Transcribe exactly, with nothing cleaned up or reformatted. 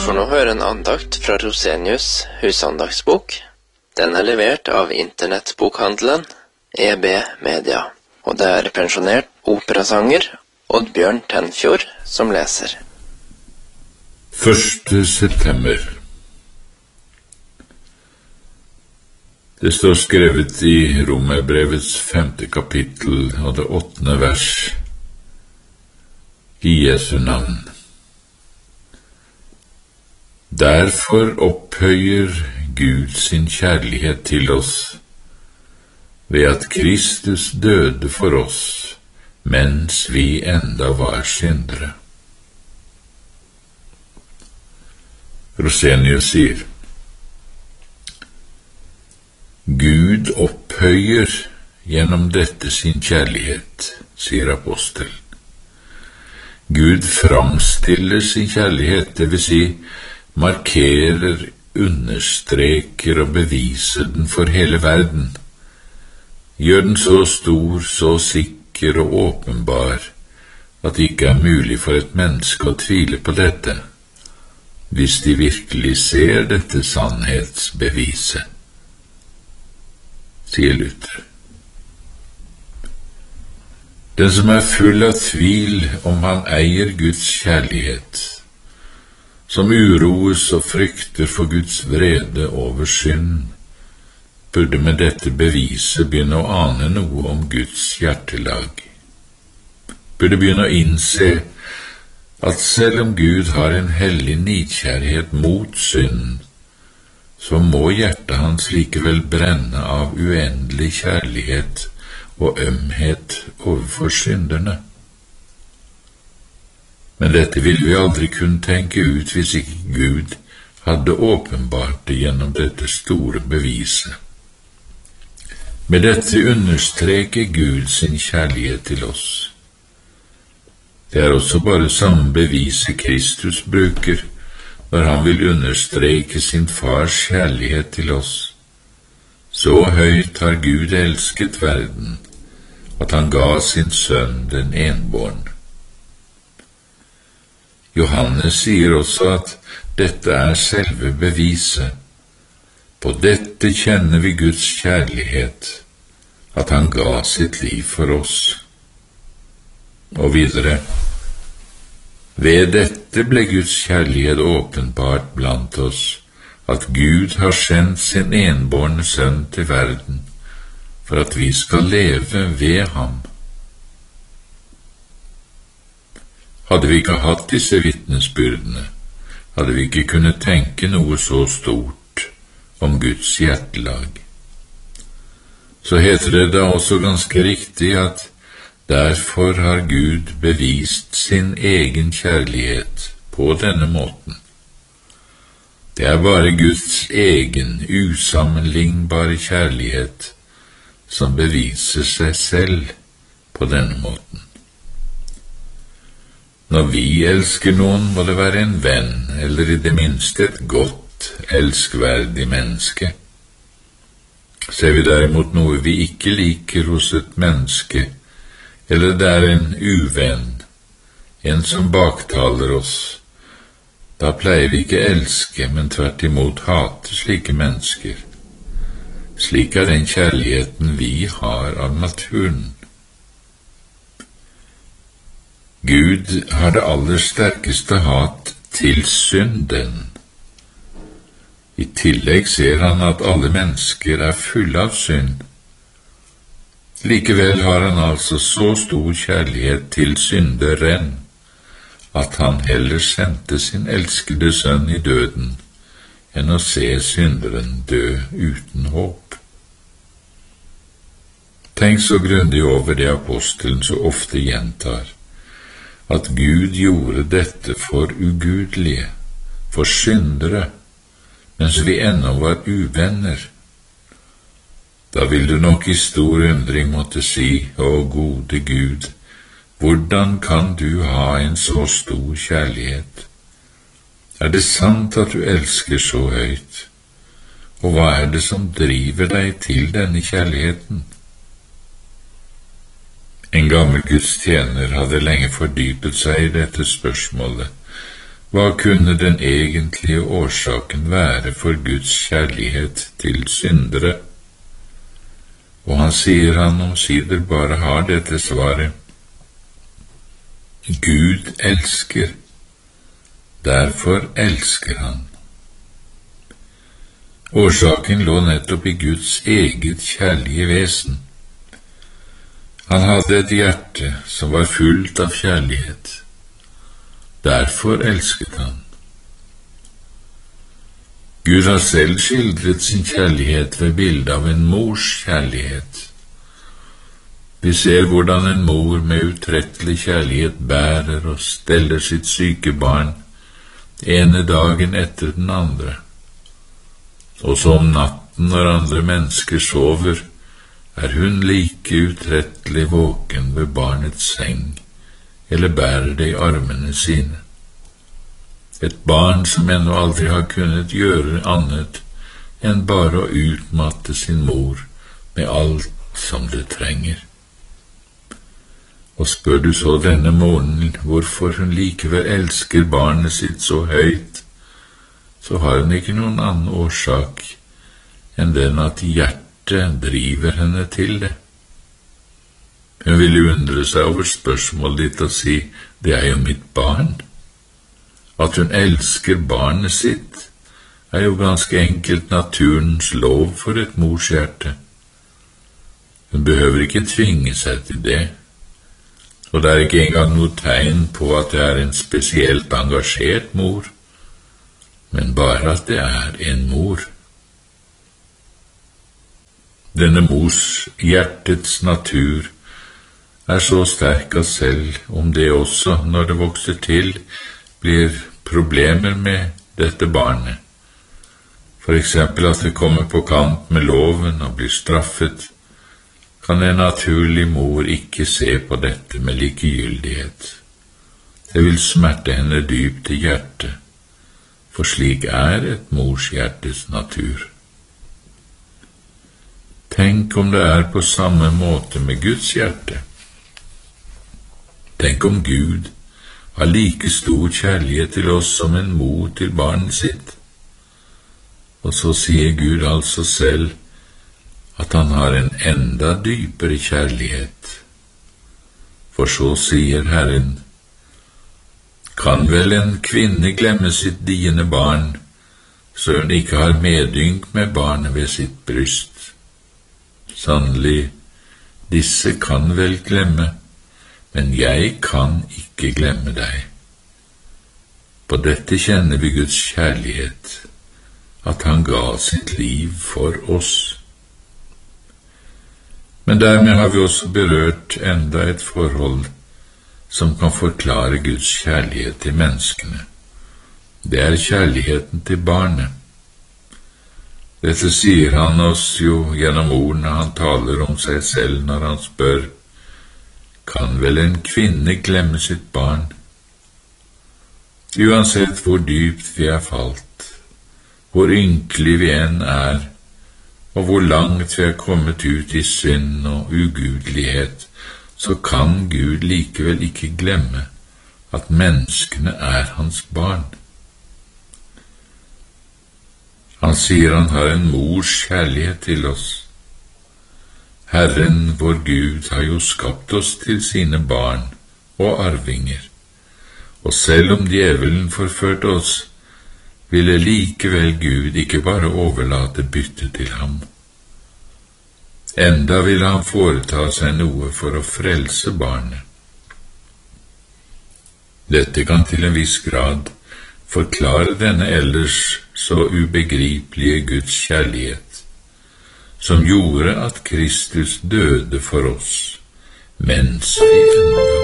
får nå høre en andakt fra Rosenius husandaktsbok. Den er levert av internettbokhandelen E B Media, og det er pensjonert operasanger Oddbjørn Tenfjord som leser. første september. Det står skrevet i Romerbrevets femte kapittel og det åttende vers i Jesu navn. Derfor opphøyer Gud sin kjærlighet til oss ved at Kristus døde for oss mens vi enda var syndere. Rosenius sier: Gud opphøyer gjennom dette sin kjærlighet, sier apostelen. Gud framstiller sin kjærlighet, det vil si markerer, understreker og beviser den for hele verden, gjør den så stor, så sikker og åpenbar at det ikke er mulig for et menneske å tvile på dette, hvis de virkelig ser dette sannhetsbeviset, sier Luther. Den som er full av tvil om han eier Guds kjærlighet, som uroes og frykter for Guds vrede over synd, burde med dette beviset begynne å ane noe om Guds hjertelag. Burde begynne å innse at selv om Gud har en hellig nidkjærlighet mot synd, så må hjertet hans likevel brenne av uendelig kjærlighet og ømhet overfor synderne. Men dette ville vi aldri kunne tenke ut hvis ikke Gud hadde åpenbart det gjennom dette store beviset. Med dette understreker Gud sin kjærlighet til oss. Det er også bare samme beviset Kristus bruker når han vil understreke sin fars kjærlighet til oss. Så høyt har Gud elsket verden, at han ga sin sønn den enbårne. Johannes sier også at dette er selve beviset. På dette kjenner vi Guds kjærlighet, at han ga sitt liv for oss. Og videre: ved dette ble Guds kjærlighet åpenbart blant oss, at Gud har sendt sin enbårne sønn til verden, for at vi skal leve ved ham. Hadde vi ikke hatt disse vitnesbyrdene, hadde vi ikke kunnet tenke noe så stort om Guds hjertelag. Så heter det da også ganske riktig at derfor har Gud bevist sin egen kjærlighet på denne måten. Det er bare Guds egen, usammenlignbare kjærlighet som beviser seg selv på denne måten. Når vi elsker noen, må det være en venn, eller i det minste et godt, elskverdig menneske. Ser vi derimot noe vi ikke liker hos et menneske, eller det er en uvenn, en som baktaler oss, da pleier vi ikke elske, men tvert imot hate slike mennesker. Slik er den kjærligheten vi har av naturen. Gud har det aller sterkeste hat til synden. I tillegg ser han at alle mennesker er fulle av synd. Likevel har han altså så stor kjærlighet til synderen, at han heller sendte sin elskede sønn i døden, enn å se synderen dø uten håp. Tenk så grundig over det apostelen så ofte gjentar, at Gud gjorde dette for ugudelige, for syndere, mens vi ennå var uvenner. Da vil du nok i stor undring måtte si: å gode Gud, hvordan kan du ha en så stor kjærlighet? Er det sant at du elsker så høyt? Og hva er det som driver deg til denne kjærligheten? En gammel Guds tjener hadde lenge fordypet seg i dette spørsmålet, Hva kunne den egentlige årsaken være for Guds kjærlighet til syndere? Og han sier han omsider bare har dette svaret: Gud elsker, derfor elsker han. Årsaken lå nettopp i Guds eget kjærlige vesen. Han hadde et hjerte som var fullt av kjærlighet. Derfor elsket han. Gud har selv skildret sin kjærlighet ved bildet av en mors kjærlighet. Vi ser hvordan en mor med utrettelig kjærlighet bærer og steller sitt syke barn, ene dagen etter den andre. Også om natten når andre mennesker sover, er hun like utrettelig våken ved barnets seng, eller bærer det i armene sine. Et barn som ennå aldri har kunnet gjøre annet enn bare å utmatte sin mor med alt som det trenger. Og spør du så denne morgenen hvorfor hun likevel elsker barnet sitt så høyt, så har hun ikke noen annen årsak enn den at hjertet driver henne til det. Hun vil undre seg over spørsmålet ditt og si: det er jo mitt barn. At hun elsker barnet sitt, er jo ganske enkelt naturens lov for et mors hjerte. Hun behøver ikke tvinge seg til det, og det er ikke engang noe tegn på at det er en spesielt engasjert mor, men bare at det er en mor. Denne mors hjertets natur er så sterk at selv om det også, når det vokser til, blir problemer med dette barnet, for eksempel at det kommer på kant med loven og blir straffet, kan en naturlig mor ikke se på dette med likegyldighet. Det vil smerte henne dypt i hjertet, for slik er et mors hjertes natur. Tenk om det er på samme måte med Guds hjerte. Tenk om Gud har like stor kjærlighet til oss som en mor til barnet sitt. Og så sier Gud altså selv at han har en enda dypere kjærlighet. For så sier Herren: kan vel en kvinne glemme sitt diende barn, så hun ikke har medynk med barnet ved sitt bryst? Sannelig, disse kan vel glemme, men jeg kan ikke glemme deg. På dette kjenner vi Guds kjærlighet, at han ga sitt liv for oss. Men dermed har vi også berørt enda et forhold som kan forklare Guds kjærlighet til menneskene. Det er kjærligheten til barnet. Dette sier han oss jo gjennom ordene han taler om seg selv når han spør: kan vel en kvinne glemme sitt barn? Uansett hvor dypt vi er falt, hvor ynkelig vi enn er, og hvor langt vi er kommet ut i synd og ugudelighet, så kan Gud likevel ikke glemme at menneskene er hans barn. Han sier han har en mors kjærlighet til oss. Herren, vår Gud, har jo skapt oss til sine barn og arvinger, og selv om djevelen forførte oss, ville likevel Gud ikke bare overlate byttet til ham. Enda ville han foreta seg noe for å frelse barnet. Dette kan til en viss grad forklare denne ellers så ubegripelige Guds kjærlighet, som gjorde at Kristus døde for oss, mens vi ennå